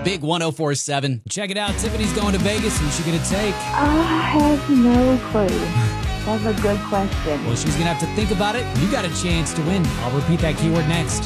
Big 104.7. Check it out. Tiffany's going to Vegas. Who's she going to take? I have no clue. That's a good question. Well, she's going to have to think about it. You got a chance to win. I'll repeat that keyword next.